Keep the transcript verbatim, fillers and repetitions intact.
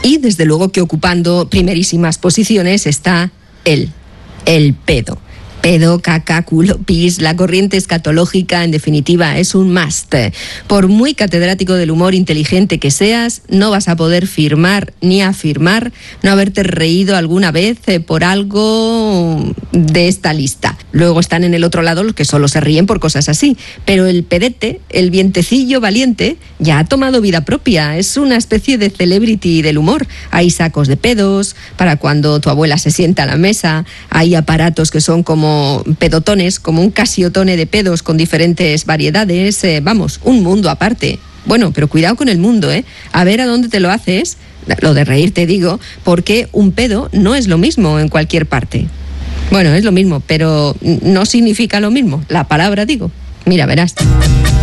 Y desde luego que ocupando primerísimas posiciones está él, el pedo. Pedo, caca, culo, pis, la corriente escatológica, en definitiva, es un must. Por muy catedrático del humor inteligente que seas, no vas a poder firmar ni afirmar no haberte reído alguna vez por algo de esta lista. Luego están en el otro lado los que solo se ríen por cosas así. Pero el pedete, el vientecillo valiente, ya ha tomado vida propia. Es una especie de celebrity del humor. Hay sacos de pedos para cuando tu abuela se sienta a la mesa. Hay aparatos que son como pedotones, como un casiotone de pedos con diferentes variedades, eh, vamos, un mundo aparte. Bueno, pero cuidado con el mundo, ¿eh? A ver a dónde te lo haces, lo de reírte digo, porque un pedo no es lo mismo en cualquier parte. Bueno, es lo mismo, pero no significa lo mismo, la palabra digo. Mira, verás.